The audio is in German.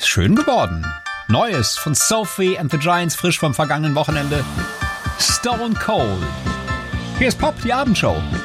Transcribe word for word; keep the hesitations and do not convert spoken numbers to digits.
schön geworden. Neues von Sophie and the Giants, frisch vom vergangenen Wochenende. Stone Cold. Hier ist Pop, die Abendshow.